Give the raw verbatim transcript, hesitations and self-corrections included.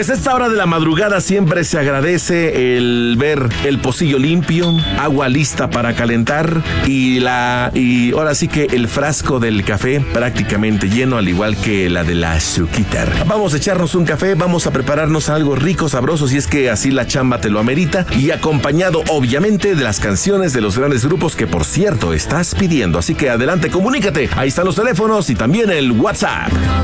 Pues a esta hora de la madrugada siempre se agradece el ver el pocillo limpio, agua lista para calentar y la y ahora sí que el frasco del café prácticamente lleno, al igual que la de la azuquitar. Vamos a echarnos un café, vamos a prepararnos algo rico, sabroso, si es que así la chamba te lo amerita, y acompañado obviamente de las canciones de los grandes grupos que por cierto estás pidiendo. Así que adelante, comunícate, ahí están los teléfonos y también el WhatsApp.